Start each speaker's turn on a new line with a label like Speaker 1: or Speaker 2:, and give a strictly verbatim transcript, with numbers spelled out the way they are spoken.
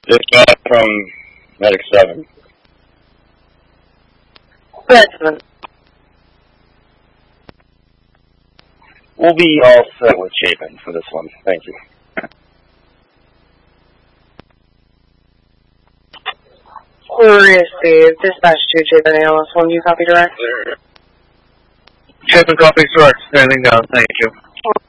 Speaker 1: Dispatch from Medic seven.
Speaker 2: President.
Speaker 1: We'll be all set with Chapin for this one. Thank you.
Speaker 2: Received. Dispatch to Chapin A L S one. You copy direct?
Speaker 3: Chapin copy direct. Standing down. Thank you.